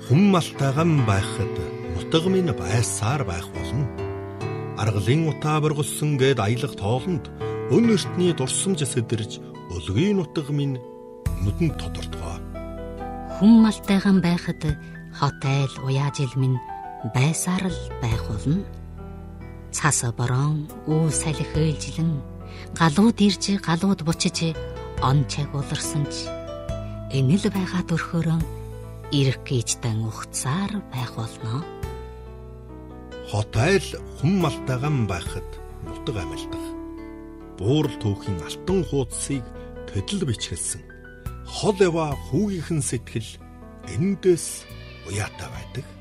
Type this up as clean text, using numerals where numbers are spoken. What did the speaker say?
Хүн малтайган байхад нутаг минь байсаар байх болно. Аргалын утаа бургалсан гэд аялах тоолонд өн эртний дурсамж сэдэрж өлгийн нутаг минь нүдэнд тодордгоо. Хүн малтайган байхад хот айл уяажил минь байсаар л байх болно. Цас борон үл салхи ээлжлэн галууд ирж галууд бучиж он чаг уларсан ч энэл байгаа төрхөөрөн ирэх гэжтэн ухцаар байх болно. Хот айл хүн малтайган байхад нутаг амьдах. Буурал түүхийн алтан хуудсыг тэдэл бичгэлсэн. Хол ява хүүгийнхэн сэтгэл эндээс уяатай байдаг.